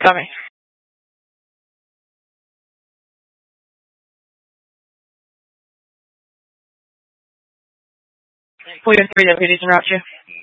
Tell me. William 3, that we need to interrupt you.